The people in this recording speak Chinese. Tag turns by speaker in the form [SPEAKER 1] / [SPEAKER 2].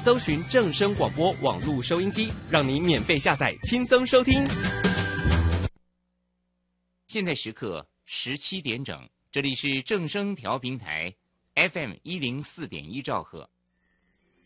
[SPEAKER 1] 搜寻正声广播网络收音机，让你免费下载，轻松收听。
[SPEAKER 2] 现在时刻17点整，这里是正声调频台 FM104.1兆赫。